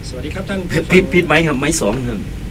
สวัสดีครับท่านพิษไหมครับไม้สอง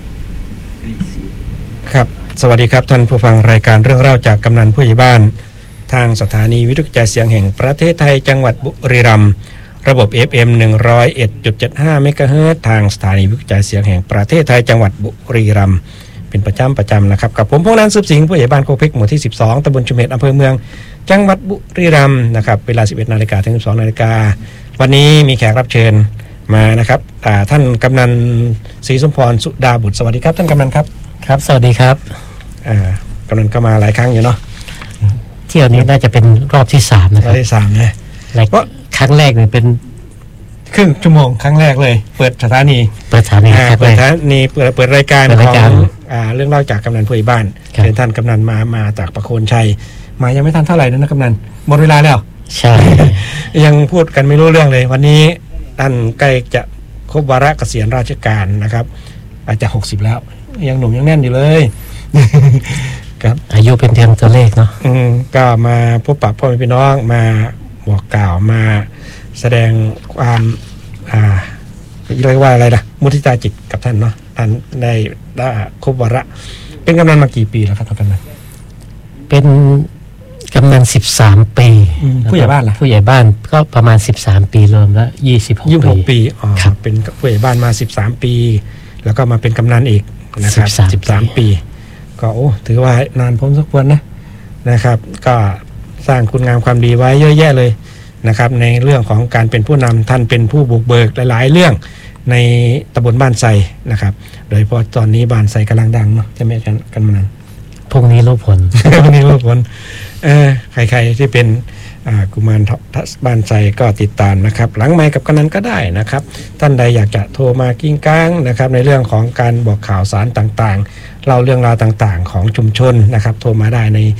ครับสวัสดีครับท่านผู้ฟังรายการเรื่องเล่าจากกำนันผู้ใหญ่บ้านทางสถานีวิทยุกระจายเสียงแห่งประเทศไทยจังหวัดบุรีรัมย์ระบบ FM 101.75 เมกะเฮิรตซ์ทางสถานีวิทยุกระจายเสียงแห่งประเทศไทยจังหวัดบุรีรัมย์เป็นประจำนะครับกับผมพงษ์นันท์สืบสิงห์ผู้ใหญ่บ้านโคกเพชรหมู่ที่12ตำบลชุมเห็ดอำเภอเมืองจังหวัดบุรีรัมย์นะครับเวลา 11 นาฬิกาถึง 12 นาฬิกาวันนี้มีแขกรับเชิญมานะครับท่านกำนันศรีสมพรสุดาบุตรสวัสดีครับท่านกำนันครับครับสวัสดีครับกำนันก็มาหลายครั้งอยู่เนาะเที่ยวนี้น่าจะเป็นรอบที่3นะครับรอบที่3นะเพราะครั้งแรกเนี่ยเป็นครึ่งชั่วโมงครั้งแรกเลยเปิดสถานีเปิดรายการของเรื่องเล่าจากกำนันผู้ใหญ่บ้านเป็นท่านกำนันมาจากประโคนชัยมายังไม่ทันเท่าไหร่นะกำนันหมดเวลาแล้วใช่ยังพูดกันไม่รู้เรื่องเลยวันนี้ท่านใกล้จะครบวาระเกษียณราชการนะครับอาจจะ60แล้วยังหนุ่มยังแน่นอยู่เลยครับอายุเป็นเพียงตัวเลขเนาะก็มาพบปะพ่อแม่พี่น้องมาบอกกล่าวมาแสดงความเรียกว่าอะไรนะมุทิตาจิตกับท่านเนาะท่านได้ครบวาระเป็นกำนันมากี่ปีแล้วครับท่านกำนันเป็นกำนัน13ปีผู้ใหญ่บ้านล่ะผู้ใหญ่บ้านก็ประมาณ13ปีรวมแล้ว 26 ปีเป็นผู้ใหญ่บ้านมา13ปีแล้วก็มาเป็นกำนันอีกนะครับ13ปีก็ถือว่านานพอสมควรนะครับก็สร้างคุณงามความดีไว้เยอะแยะเลยนะครับในเรื่องของการเป็นผู้นำท่านเป็นผู้บุกเบิกหลายๆเรื่องในตำบลบ้านไทรนะครับโดยเฉพาะตอนนี้บ้านไทรกำลังดังเนาะใช่ไหมกันมานั้นพวกนี้รู้ผลใครๆที่เป็นกุมารบ้านไทรก็ติดตามนะครับหลังไมค์กับกำนันก็ได้นะครับท่านใดอยากจะโทรมากิ้งก้างนะครับในเรื่องของการบอกข่าวสารต่างๆเล่าเรื่องราวต่างๆของชุมชนนะครับโทรมาได้ใน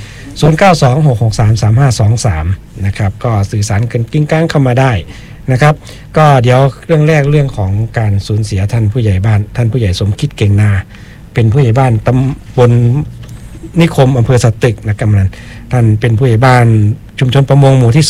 0926633523นะครับก็สื่อสารกันกิ้งก้างเข้ามาได้นะครับก็เดี๋ยวเรื่องแรกเรื่องของการสูญเสียท่านผู้ใหญ่บ้านท่านผู้ใหญ่สมคิดเก่งนาเป็นผู้ใหญ่บ้านตำบลนิคมอำเภอสตึกนะกำนันท่านเป็นผู้ใหญ่บ้านชุมชนประมงหมู่ที่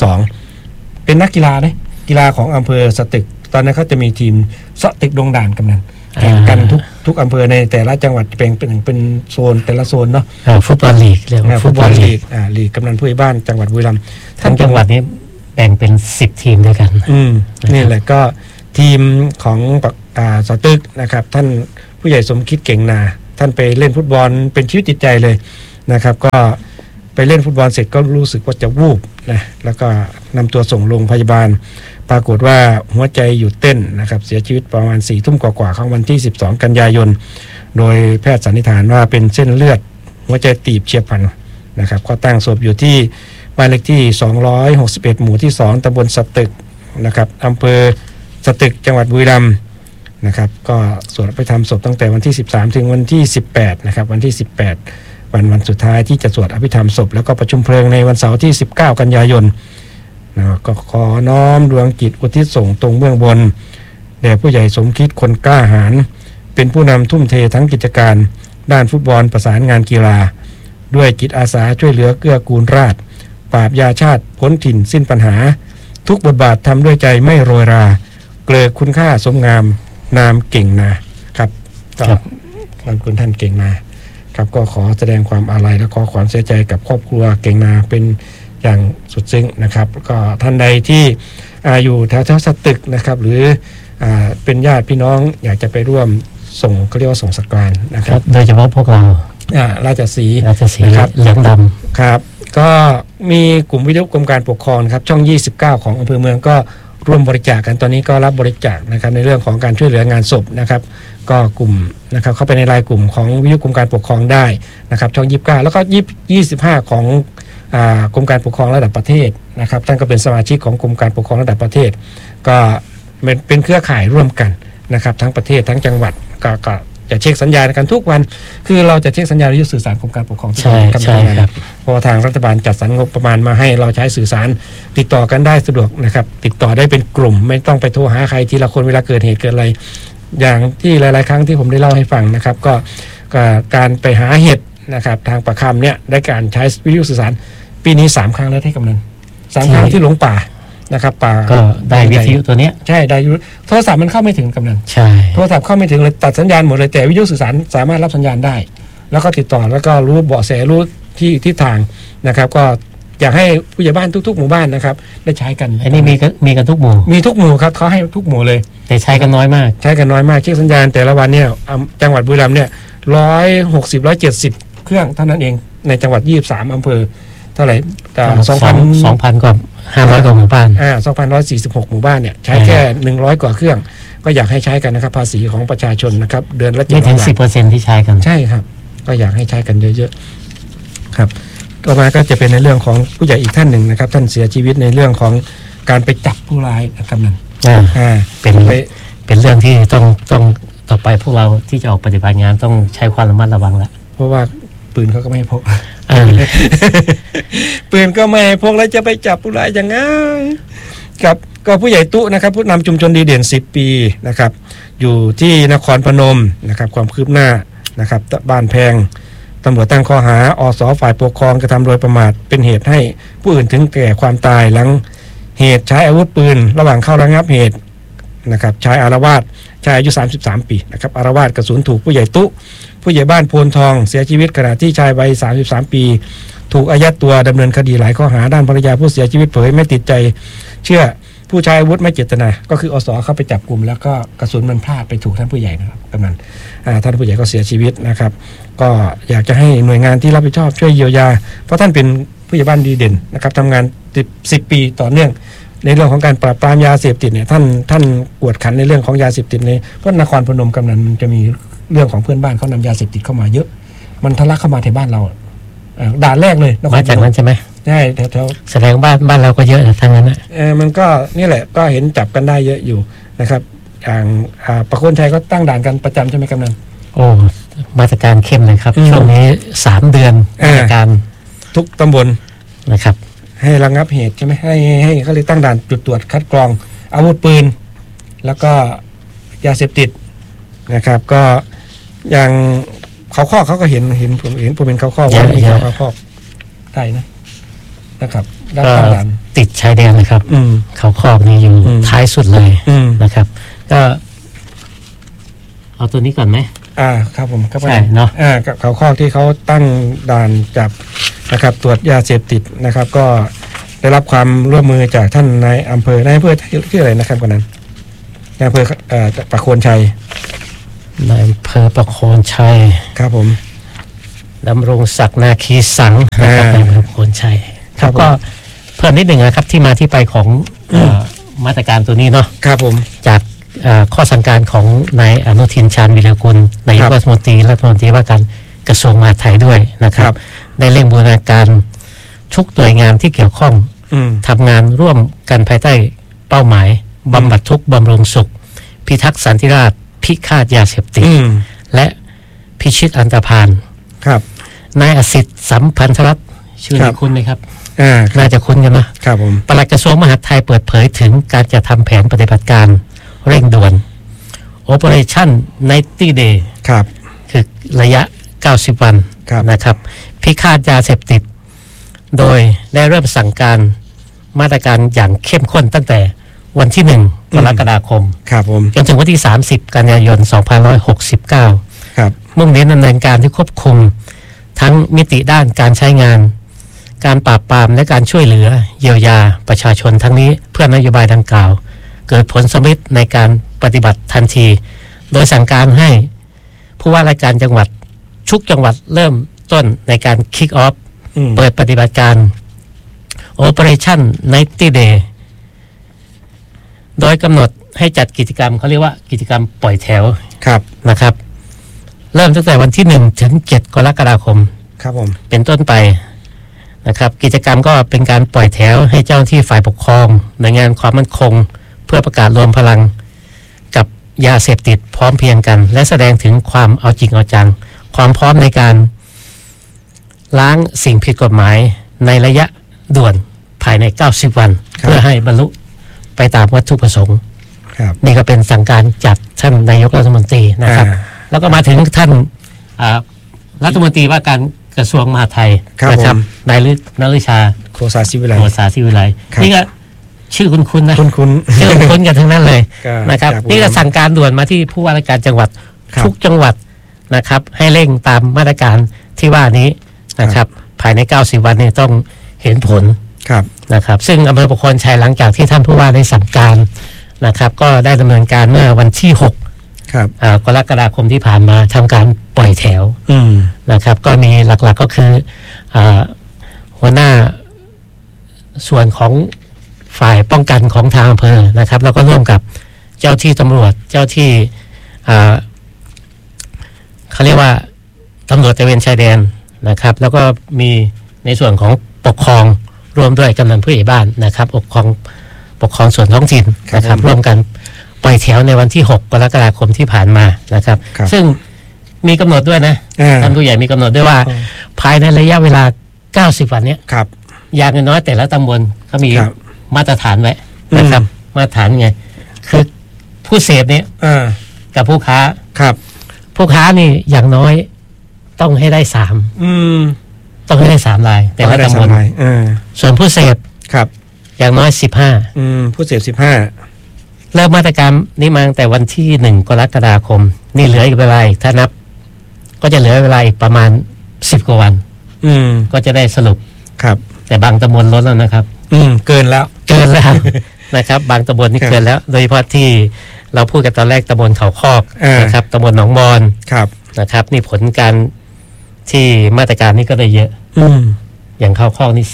2เป็นนักกีฬากีฬาของอำเภอสตึกตอนนั้นเขาจะมีทีมสตึกดงด่านกำนันแข่งกันทุกอำเภอในแต่ละจังหวัดเป็นโซนแต่ละโซนเนาะฟุตบอลลีกเรียกว่าฟุตบอลลีกลีกกำนันผู้ใหญ่บ้านจังหวัดบุรีรัมย์ทั้งจังหวัดนี้แบ่งเป็น10ทีมด้วยกันนี่แหละก็ทีมของสตึกนะครับท่านผู้ใหญ่สมคิดเก่งนาท่านไปเล่นฟุตบอลเป็นชีวิตจิตใจเลยนะครับก็ไปเล่นฟุตบอลเสร็จก็รู้สึกว่าจะวูบนะแล้วก็นำตัวส่งโรงพยาบาลปรากฏว่าหัวใจหยุดเต้นนะครับเสียชีวิตประมาณ 4 ทุ่มกว่าของวันที่12 กันยายนโดยแพทย์สันนิษฐานว่าเป็นเส้นเลือดหัวใจตีบเฉียบพลันนะครับก็ตั้งศพอยู่ที่บ้านเลขที่261หมู่ที่2ตำบลสตึกนะครับอำเภอสตึกจังหวัดบุรีรัมย์นะครับก็สวดไปทำศพตั้งแต่วันที่13ถึงวันที่18นะครับวันที่18วันสุดท้ายที่จะสวดอภิธรรมศพแล้วก็ประชุมเพลิงในวันเสาร์ที่19 กันยายนนะก็ขอน้อมดวงจิตอุทิศส่งตรงเบื้องบนแด่ผู้ใหญ่สมคิดคนกล้าหาญเป็นผู้นำทุ่มเททั้งกิจการด้านฟุตบอลประสานงานกีฬาด้วยจิตอาสาช่วยเหลือเกื้อกูลราษฎร์ปราบยาชาติพ้นถิ่นสิ้นปัญหาทุกบทบาททำด้วยใจไม่โรยราเกลือคุณค่าสมงามนามเก่งนะครับขอบคุณท่านเก่งนาครับก็ขอแสดงความอาลัยและขอความเสียใจกับครอบครัวเก่งนาเป็นอย่างสุดซึ้งนะครับก็ท่านใดที่อยู่แถวสตึกนะครับหรือเป็นญาติพี่น้องอยากจะไปร่วมส่งก็เรียกว่าส่งสักการนะครับโดยเฉพาะพวกเราราชสีห์ครับเหลืองดำครับก็มีกลุ่มวิทยุกรมการปกครองครับช่อง29ของอำเภอเมืองก็ร่วมบริจาคกันตอนนี้ก็รับบริจาคนะครับในเรื่องของการช่วยเหลืองานศพนะครับก็กลุ่มนะครับเข้าไปในรายกลุ่มของวิทยุกรมการปกครองได้นะครับช่อง29แล้วก็25ของกรมการปกครองระดับประเทศนะครับท่านก็เป็นสมาชิกของกรมการปกครองระดับประเทศก็เป็นเครือข่ายร่วมกันนะครับทั้งประเทศทั้งจังหวัดก็จะเช็คสัญญาณกันทุกวันคือเราจะเช็คสัญญาณวิทยุสื่อสารกรมการปกครองทุกวันใช่ครับเพราะทางรัฐบาลจัดสรรงบประมาณมาให้เราใช้สื่อสารติดต่อกันได้สะดวกนะครับติดต่อได้เป็นกลุ่มไม่ต้องไปโทรหาใครทีละคนเวลาเกิดเหตุเกิดอะไรอย่างที่หลายๆครั้งที่ผมได้เล่าให้ฟังนะครับก็การไปหาเห็ดนะครับทางปะคำเนี่ยได้การใช้วิทยุสื่อสารปีนี้3 ครั้งแล้วที่กำนัน3 ครั้งที่หลงป่านะครับป่าก็ได้วิทยุตัวเนี้ยใช่ได้วิทยุโทรศัพท์มันเข้าไม่ถึงกำนันใช่โทรศัพท์เข้าไม่ถึงเลยตัดสัญญาณหมดเลยแต่วิทยุสื่อสารสามารถรับสัญญาณได้ แล้วก็ติดต่อแล้วก็รู้เบาะแสรู้ที่ทิศทางนะครับก็อยากให้ผู้ใหญ่บ้านทุกๆหมู่บ้านนะครับได้ใช้กันอันนี้มีกันทุกหมู่มีทุกหมู่ครับเขาให้ทุกหมู่เลยแต่ใช้กันน้อยมากใช้กันน้อยมากเช็คสัญญาณแต่ละวันเนี่ยจังหวัดบุรีรัมย์เนี่ย170-170 เครื่องเท่านั้นเองในจังหวัด23อำเภอเท่าไหร่ 2,000 กว่า 500 กว่าหมู่บ้าน 2,146 หมู่บ้านเนี่ยใช้แค่100 กว่าเครื่องก็อยากให้ใช้กันนะครับภาษีของประชาชนนะครับเดือนละไม่ถึง 700 บาท 10% ที่ใช้กันใช่ครับก็อยากให้ใช้กันเยอะๆครับต่อมาก็จะเป็นในเรื่องของผู้ใหญ่อีกท่านหนึ่งนะครับท่านเสียชีวิตในเรื่องของการไปจับผู้ร้ายนะครับนั่นเป็นเรื่องที่ต้องต่อไปพวกเราที่จะออกปฏิบัติงานต้องใช้ความระมัดระวังแล้วเพราะว่าปืนเขาก็ไม่ให้พกปืนก็ไม่ให้พกแล้วจะไปจับผู้ร้ายยังไงครับก็ผู้ใหญ่ตุ๊นะครับผู้นำชุมชนดีเด่น10 ปีนะครับอยู่ที่นครพนมนะครับความคืบหน้านะครับบ้านแพงตำรวจตั้งข้อหาอส.ฝ่ายปกครองกระทำโดยประมาทเป็นเหตุให้ผู้อื่นถึงแก่ความตายหลังเหตุใช้อาวุธปืนระหว่างเข้าระงับเหตุนะครับชายอาละวาดชายอายุ33 ปีนะครับอาละวาดกระสุนถูกผู้ใหญ่ตุ๊ผู้ใหญ่บ้านโพนทองเสียชีวิตขณะที่ชายวัย33 ปีถูกอายัดตัวดำเนินคดีหลายข้อหาด้านภรรยาผู้เสียชีวิตเผยไม่ติดใจเชื่อผู้ใช้อาวุธไม่เจตนาก็คืออส.เข้าไปจับกลุ่มแล้วก็กระสุนมันพลาดไปถูกท่านผู้ใหญ่นะครับกำนันท่านผู้ใหญ่ก็เสียชีวิตนะครับก็อยากจะให้หน่วยงานที่รับผิดชอบช่วยเยียวยาเพราะท่านเป็นผู้ใหญ่บ้านดีเด่นนะครับทำงาน10 ปีต่อเนื่องในเรื่องของการปราบปรามยาเสพติดเนี่ยท่านกวดขันในเรื่องของยาเสพติดในเพราะนครพนมกำนันมันจะมีเรื่องของเพื่อนบ้านเขานำยาเสพติดเข้ามาเยอะมันทะลักเข้ามาในบ้านเราด่านแรกเลยมาจากนั้นใช่ไหมใช่แถวแสดงบ้านเราก็เยอะทั้งนั้นนะมันก็นี่แหละก็เห็นจับกันได้เยอะอยู่นะครับอย่างประโคนชัยก็ตั้งด่านกันประจำใช่ไหมกำนันโอ้มาตรการเข้มเลยครับช่วงนี้3 เดือนมาตรการทุกตำบลนะครับให้ระงับเหตุใช่ไหมให้เขาเลยตั้งด่านจุดตรวจคัดกรองอาวุธปืนแล้วก็ยาเสพติดนะครับก็อย่างเขาข้อเขาก็เห็นผมเป็นเขาข้อว่ามีเขาข้อได้นะครับด้านข้างหลังติดชายแดนนะครับเขาคอกนี่อยู่ท้ายสุดเลยนะครับก็เอาตัวนี้ก่อนไหมครับผมใช่เนาะเขาคอกที่เขาตั้งด่านจับนะครับตรวจยาเสพติดนะครับก็ได้รับความร่วมมือจากท่านนายอำเภอนายอำเภอที่อะไรนะครับคนนั้นนายอำเภอประโคนชัยนายอำเภอประโคนชัยครับผมดำรงศักดิ์นาคีสังนะครับนายอำเภอประโคนชัยครับก็เพิ่มนิดหนึ่งนะครับที่มาที่ไปของมาตรการตัวนี้เนาะครับผมจากข้อสั่งการของนายอนุทินชาญวิรากุลนายกรัฐมนตรีว่าการกระทรวงมหาดไทยด้วยนะครับได้เร่งบูรณาการทุกหน่วยงานที่เกี่ยวข้องทำงานร่วมกันภายใต้เป้าหมายบำบัดทุกข์บำรุงสุขพิทักษ์สันติราษฎร์พิฆาตยาเสพติดและพิชิตอันธพาลครับนายอสิทธิ์สัมพันธรัตน์ชื่อนี้คุ้นไหมครับน่าจะคุ้นกันนะครับผมปลัดกระทรวงมหาดไทยเปิดเผยถึงการจะทำแผนปฏิบัติการเร่งด่วน Operation 90 Day ครับคือระยะ90 วันนะครับพิฆาตยาเสพติดโดยได้เริ่มสั่งการมาตรการอย่างเข้มข้นตั้งแต่วันที่1 กรกฎาคมครับผมจนถึงวันที่30 กันยายน 2569 ครับมุ่งเน้นดำเนินการที่ควบคุมทั้งมิติด้านการใช้งานการปราบปรามและการช่วยเหลือเยียวยาประชาชนทั้งนี้เพื่อนโยบายดังกล่าวเกิดผลสำเร็จในการปฏิบัติทันทีโดยสั่งการให้ผู้ว่าราชการจังหวัดทุกจังหวัดเริ่มต้นในการคิกออฟเปิดปฏิบัติการ Operation 90 Day โดยกำหนดให้จัดกิจกรรมเขาเรียกว่ากิจกรรมปล่อยแถวนะครับเริ่มตั้งแต่วันที่1 ถึง 7 กรกฎาคมครับผมเป็นต้นไปนะครับกิจกรรมก็เป็นการปล่อยแถวให้เจ้าหน้าที่ฝ่ายปกครองหน่วยงานความมั่นคงเพื่อประกาศรวมพลังกับยาเสพติดพร้อมเพรียงกันและแสดงถึงความเอาจริงเอาจังความพร้อมในการล้างสิ่งผิดกฎหมายในระยะด่วนภายใน90 วันเพื่อให้บรรลุไปตามวัตถุประสงค์นี่ก็เป็นสั่งการจากท่านนายกรัฐมนตรีนะครับแล้วก็มาถึงท่านรัฐมนตรีว่าการกระทรวงมหาดไทยนะครับนายนฤชาโคสาศิวิไลนี่ก็ชื่อคุณนะคุณชื่อคุณกันทั้งนั้นเลยก็นะครับจากนี่ก็สั่งการด่วนมาที่ผู้ว่าราชการจังหวัดครับทุกจังหวัดนะครับ ให้เร่งตามมาตรการที่ว่านี้นะครับ ภายใน 90 วันนี้ต้องเห็นผลครับนะครับ ซึ่งอำเภอประโคนชัยหลังจากที่ท่านผู้ว่าได้สั่งการนะครับ ก็ได้ดำเนินการเมื่อวันที่ 6 ครับกรกฎาคมที่ผ่านมาทำการปล่อยแถวอืมนะครับ ก็มีหลักๆก็คือหัวหน้าส่วนของฝ่ายป้องกันของทางอำเภอนะครับ แล้วก็ร่วมกับเจ้าที่ตำรวจเจ้าที่เขาเรียกว่าตำรวจตระเวนชายแดนนะครับ แล้วก็มีในส่วนของปกครองร่วมด้วยกำนันผู้ใหญ่บ้านนะครับปกครองส่วนท้องถิ่นนะครับ ร่วมกันปล่อยแถวในวันที่ 6 กรกฎาคมที่ผ่านมานะครับ ซึ่งมีกำหนดด้วยนะท่านผู้ใหญ่มีกำหนดด้วยว่า ภายในระยะเวลา 90 วันเนี้ยครับอย่างน้อยแต่ละตำบลเขามีครับมาตรฐานไว้นะครับ มาตรฐานไงคือผู้เสพเนี่ย กับผู้ค้าครับผู้ค้านี่อย่างน้อยต้องให้ได้ต้องให้ได้3รายแต่ละตำบล ส่วนผู้เสพครับอย่างน้อยผู้เสพ15 15เริ่มมาตรการนี้มาตั้งแต่วันที่1 กรกฎาคมนี่เหลืออีกเวลาอีกถ้านับ ก็จะเหลือเวลาอีกประมาณ10 กว่าวัน ก็จะได้สรุปครับแต่บางตำบลลดแล้วนะครับเกินแล้วนะครับ บางตำบลนี่ครับเกินแล้ว โดยเฉพาะที่เราพูดกันตอนแรกตำบลเขาคอกนะครับตำบลหนองบอนครับนะครับ นี่ผลการที่มาตรการนี้ก็ได้เยอะ อย่างเข้าคอกนี่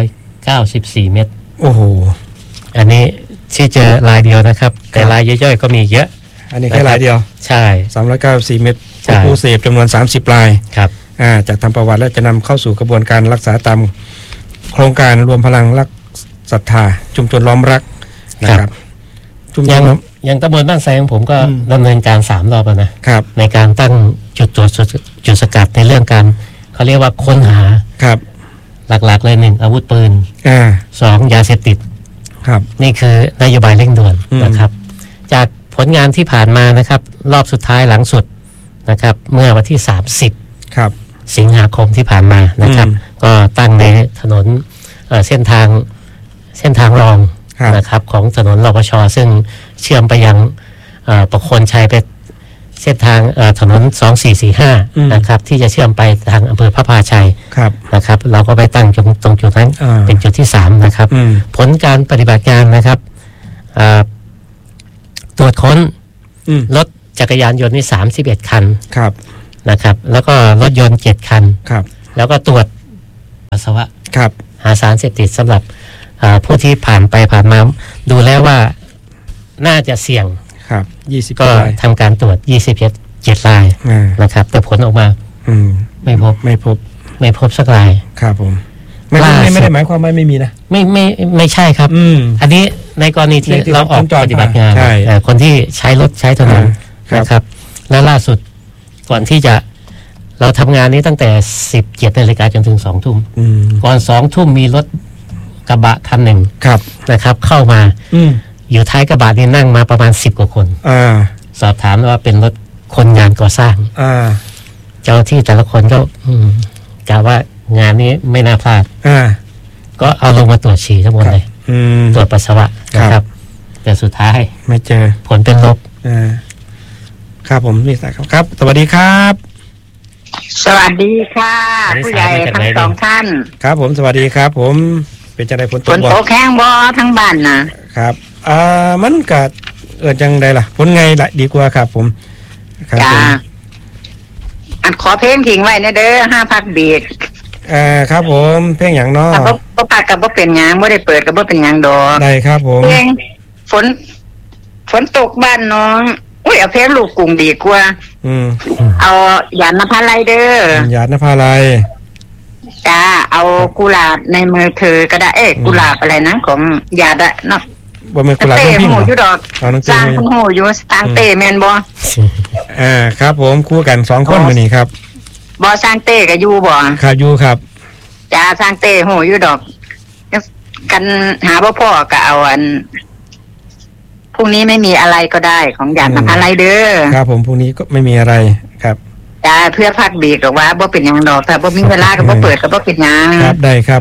394 เม็ดโอ้โหอันนี้ที่เจอรายเดียวนะครับ แต่รายย่อยๆก็มีเยอะอันนี้แค่รายเดียวใช่ 394 เม็ดใช่ผู้เสพจำนวน30 รายครับจะทำประวัติและจะนำเข้าสู่กระบวนการรักษาตามโครงการรวมพลังรักศรัทธาชุมชนล้อมรักนะครับชุมชนอย่างตำบลบ้านไซของผมก็ดำเนินการ3 รอบแล้วนะครับ ในการตั้งจุดตรวจจุดสกัดในเรื่องการเขาเรียกว่าค้นหาครับหลักๆเลย1อาวุธปืน 2ยาเสพติดครับนี่คือนโยบายเร่งด่วนอืมนะครับ จากผลงานที่ผ่านมานะครับ รอบสุดท้ายหลังสุดนะครับ เมื่อวันที่30 ครับสิงหาคมที่ผ่านมานะครับ ก็ตั้งในถนนเส้นทางรองครับนะครับ ของถนนรปชซึ่งเชื่อมไปยังประโคนชัยไปเส้นทางถนน2445นะครับ ที่จะเชื่อมไปทางอำเภอพระพาชัยครับนะครับ เราก็ไปตั้งตรงจุดนั้น เป็นจุดที่3นะครับ ผลการปฏิบัติงานนะครับตรวจค้นรถจักรยานยนต์นี่31 คันครับนะครับ แล้วก็รถยนต์7 คันครับแล้วก็ตรวจปัสสาวะครับหาสารเสพติดสำหรับผู้ที่ผ่านไปผ่านมาดูแล้วว่าน่าจะเสี่ยงครับ20 ก็รายทำการตรวจ27 รายนะครับ แต่ผลออกมาไม่พบสักรายครับผมไม่ล่าสุดได้หมายความว่าไม่มีนะไม่ใช่ครับ อันนี้ในกรณีที่ในที่เราออกผมจอดปฏิบัติงานใช่คนที่ใช้รถใช้ถนนครับนะครับ แล้วล่าสุดก่อนที่จะเราทำงานนี้ตั้งแต่17 นาฬิกาจนถึง2 ทุ่ม ก่อน2 ทุ่มมีรถกระบะคันหนึ่งครับนะครับ เข้ามาอยู่ท้ายกระบะนี่นั่งมาประมาณ10 กว่าคน สอบถามว่าเป็นรถคนงานก่อสร้าง เจ้าที่แต่ละคนก็กล่าวว่างานนี้ไม่น่าพลาด ก็เอาลงมาตรวจฉี่ทั้งหมดเลย ตรวจปัสสาวะนะครับ แต่สุดท้ายไม่เจอผลเป็นลบครับผมนี่สายครับ สวัสดีครับสวัสดีค่ะ ผู้ใหญ่ทั้งสองท่านครับผมสวัสดีครับ ผมเป็นจังไดฝนตฝกนบ่ตกแห้งบ่ทั้งบ้านนะครับมันก็จังไดล่ะผลไงล่ะดีกว่าครับ ผมครับจ้าผมอันขอเพลงทิ้งไว้นะเด้อ5 พักเบรกครับผมเพลงอย่างน้อถ้าบ่พักกับบ่เป็นหยังบ่ได้เปิดกับบ่เป็นหยังดอกได้ครับผมเพลงฝนตกบ้านน้องอุ้ยเอาเพลงลูกกรุงดีกว่า เอาหยาดนภาลัยเด้อหยาดนภาลัยจ้าเอากุหลาบในมือเธอก็ได้กุหลาบอะไรนะของหยาดอะเนาะบ่แม่นกุหลาบเต้น้ำพิมพ์หูเหรอยู่ดอกน้ำสร้างพิมคุณพ์หูอยู่สร้างเต้แม่นบ่ครับผมคู่กัน2 คนมื้อนี้ครับบ่สร้างเต้ก็อยู่บ่ครับอยู่ครับจ้าสร้างเต้หูอยู่ดอกกันหาบ่พ่อก็เอาอันพรุ่งนี้ไม่มีอะไรก็ได้ของหยาดนภาลัยเด้อครับผมพรุ่งนี้ก็ไม่มีอะไรครับจ้าเพื่อพักเบรกหรอกว่าบ่เป็นหยังดอกแต่บ่มีเวลาก็บ่เปิดก็บ่เป็นหยังครับได้ครับ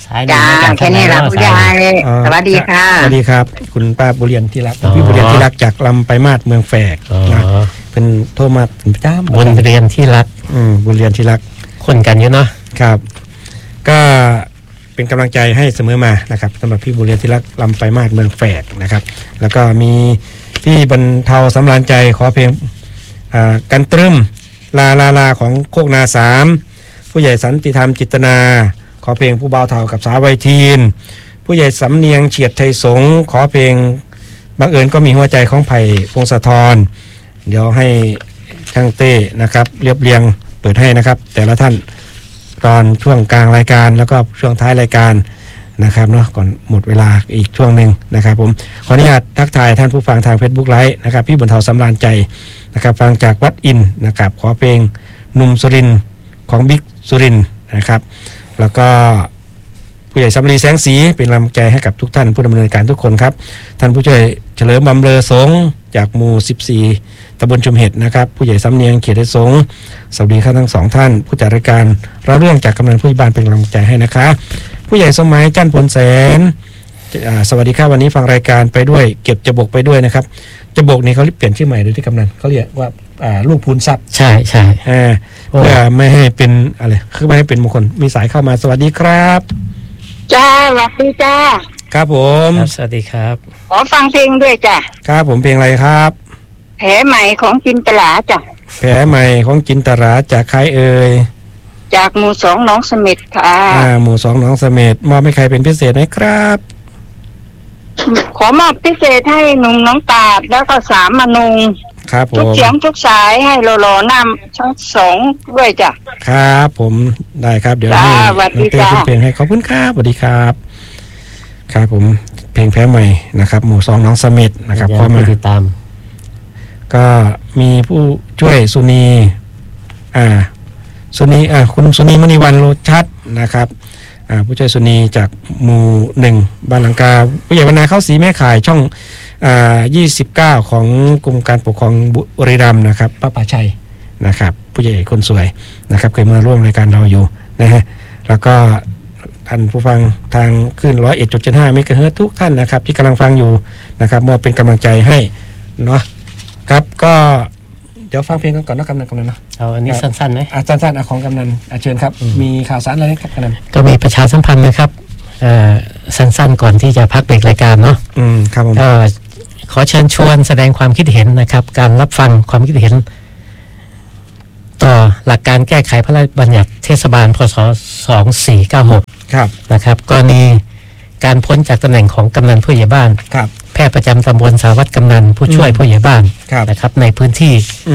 สายจ้าไม่กลับแค่นี้ละผู้ใหญ่อ๋อสวัสดีค่ะสวัสดีครับ คุณป้าบุเรียนที่รักพี่บุเรียนที่รักจากลำไปมาศเมืองแฝกอ๋อนะเป็นโทรมาเป็นประจำบนเรียนที่รักบุเรียนที่รักคนกันอยู่เนาะครับ ก็เป็นกำลังใจให้เสมอมานะครับสำหรับพี่บุเรียนที่รักลำไปมาศเมืองแฝกนะครับ แล้วก็มีพี่บรรเทาสำราญใจขอเพลงกันตรึมลาของโคกนาสามผู้ใหญ่สันติธรรมจิตนาขอเพลงผู้บ่าวเทากับสาววัยทีนผู้ใหญ่สำเนียงเฉียดไทยสงขอเพลงบังเอิญก็มีหัวใจของไผ่พงศธรเดี๋ยวให้ช่างเต้นะครับเรียบเรียงเปิดให้นะครับ แต่ละท่านตอนช่วงกลางรายการแล้วก็ช่วงท้ายรายการนะครับเนาะก่อนหมดเวลาอีกช่วงหนึ่งนะครับผมขออนุญาตทักทายท่านผู้ฟังทาง Facebook ไลฟ์นะครับพี่บรรเทาสำราญใจนะครับฟังจากวัดอินนะครับขอเพลงหนุ่มสุรินทร์ของบิ๊กสุรินทร์นะครับแล้วก็ผู้ใหญ่สำลีแสงสีเป็นกำลังใจให้กับทุกท่านผู้ดำเนินการทุกคนครับท่านผู้ช่วยเฉลิมบำเรอสงจากหมู่14ตำบลชุมเห็ดนะครับผู้ใหญ่สำเนียงเขียดไทยสงสวัสดีครับทั้งสองท่านผู้จัดรายการรับเรื่องจากกำนันผู้ใหญ่บ้านเป็นกำลังใจให้นะคะผู้ใหญ่สมัยจันทร์พลแสนสวัสดีครับวันนี้ฟังรายการไปด้วยเก็บจะบกไปด้วยนะครับจะบกนี่เขาเปลี่ยนชื่อใหม่โดยที่กำนันเขาเรียกว่าลูกพูนทรัพย์ใช่เพื่อไม่ให้เป็นอะไรคือไม่ให้เป็นมงคลมีสายเข้ามาสวัสดีครับจ้าสวัสดีจ้าครับผมสวัสดีครับขอฟังเพลงด้วยจ้ะครับผมเพลงอะไรครับแผลใหม่ของจินตลาจ้ะแผลใหม่ของจินตราจากใครเอ่ยจากหมู่2หนองเสม็ดค่ะหมู่2หนองเสม็ดมอบให้ใครเป็นพิเศษไหมครับขอมอบพิเศษให้หนุ่มน้องตาดแล้วก็สามมนุงครับผมทุกเสียงทุกสายให้หล่อๆน้ำทั้งสองด้วยจ้ะครับผมได้ครับเดี๋ยวให้เพลงให้ขอบคุณครับสวัสดีครับครับผมเพลงแผลใหม่นะครับหมู่2หนองเสม็ดนะครับพร้อมมาติดตามก็มีผู้ช่วยสุนีคุณสุนีมณีวันโลชัดนะครับผู้ช่วยสุนีจากหมู่1บ้านหลังกาผู้ใหญ่วรรณาเข้าสีแม่ข่ายช่อง29ของกรมการปกครองบุรีรัมย์นะครับป้าป่าชัยนะครับผู้ใหญ่คนสวยนะครับเคยมาร่วมรายการเราอยู่นะฮะแล้วก็ท่านผู้ฟังทางคลื่น 101.75 เมกะเฮิรตซ์ทุกท่านนะครับที่กำลังฟังอยู่นะครับมอบเป็นกำลังใจให้เนาะครับก็เดี๋ยวฟังเพลงกันก่อนนะกำนันเนาะเอาอันนี้สั้นๆไหมสั้นๆของกำนันเชิญครับมีข่าวสารอะไรครับกำนันก็มีประชาสัมพันธ์นะครับสั้นๆก่อนที่จะพักเบรกรายการเนาะครับผมก็ขอเชิญชวนแสดงความคิดเห็นนะครับการรับฟังความคิดเห็นต่อหลักการแก้ไขพระราชบัญญัติเทศบาลพศ2496 ครับนะครับกรณีการพ้นจากตำแหน่งของกำนันผู้ใหญ่บ้านครับแพทย์ประจำตำบลสารวัตรกำนันผู้ช่วยผู้ใหญ่บ้านนะครับในพื้นที่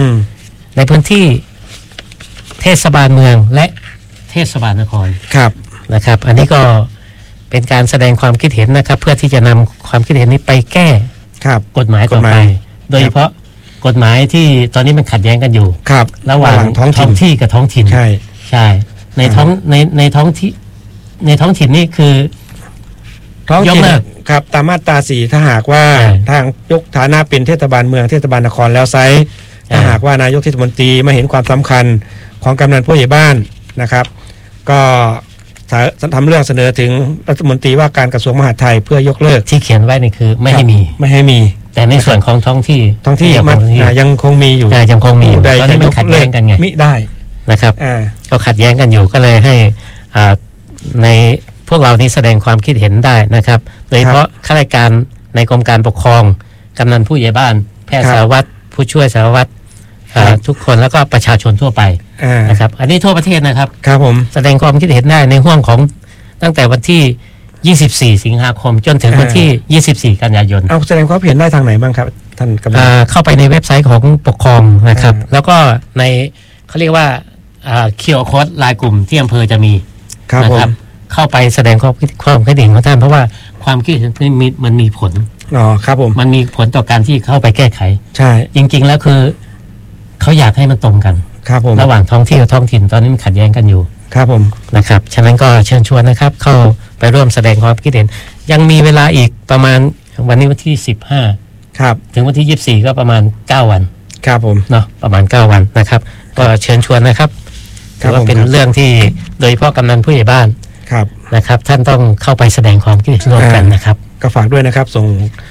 เทศบาลเมืองและเทศบาลนครนะครับอันนี้ก็เป็นการแสดงความคิดเห็นนะครับเพื่อที่จะนำความคิดเห็นนี้ไปแก้กฎหมายต่อไปโดยเฉพาะกฎหมายที่ตอนนี้มันขัดแย้งกันอยู่ระหว่างท้องที่กับท้องถิ่นใช่ในท้องถิ่นนี่คือท้องถิ่นครับตามมาตรา4ถ้าหากว่าทางยกฐานะเป็นเทศบาลเมืองเทศบาลนครแล้วไซถ้าหากว่านายกเทศมนตรีไม่เห็นความสำคัญของกำนันผู้ใหญ่บ้านนะครับก็ทำเรื่องเสนอถึงรัฐมนตรีว่าการกระทรวงมหาดไทยเพื่อยกเลิกที่เขียนไว้นี่คือไม่ให้มีแต่ในส่วนของท้องที่ยังคงมีอยู่ตอนนี้มันขัดแย้งกันไงมิได้นะครับก็ขัดแย้งกันอยู่ก็เลยให้ในพวกเรานี้แสดงความคิดเห็นได้นะครับโดยเฉพาะข้าราชการในกรมการปกครองกำนันผู้ใหญ่บ้านแพทย์สารวัตรผู้ช่วยสารวัตรทุกคนแล้วก็ประชาชนทั่วไปนะครับอันนี้ทั่วประเทศนะครับครับผมแสดงความคิดเห็นได้ในห่วงของตั้งแต่วันที่24สิงหาคมจนถึงวันที่24กันยายนแสดงความเห็นได้ทางไหนบ้างครับท่านกำนันเข้าไปในเว็บไซต์ของปกครองนะครับแล้วก็ในเขาเรียกว่าQR Code รายกลุ่มที่อำเภอจะมีนะครับเข้าไปแสดงความคิดเห็นของท่านเพราะว่าความคิดเห็นมันมีผลครับผมมันมีผลต่อการที่เข้าไปแก้ไขใช่จริงๆแล้วคือเขาอยากให้มันตรงกันครับผมระหว่างท้องที่กับท้องถิ่นตอนนี้มันขัดแย้งกันอยู่ครับผมนะครับฉะนั้นก็เชิญชวนนะครับเข้าไปร่วมแสดงความคิดเห็นยังมีเวลาอีกประมาณวันนี้วันที่15 ครับถึงวันที่24ก็ประมาณ9วันครับผมเนาะประมาณ9วันนะครับก็เชิญชวนนะครับถือว่าเป็นเรื่องที่โดยเฉพาะกำนันผู้ใหญ่บ้านนะครับท่านต้องเข้าไปแสดงความคิดเห็นร่วมกันนะครับก็ฝากด้วยนะครับส่ง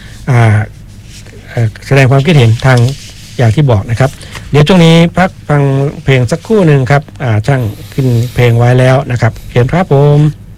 แสดงความคิดเห็นทางอย่างที่บอกนะครับเดี๋ยวช่วงนี้พักฟังเพลงสักครู่หนึ่งครับช่างขึ้นเพลงไว้แล้วนะครับเขียนครับผม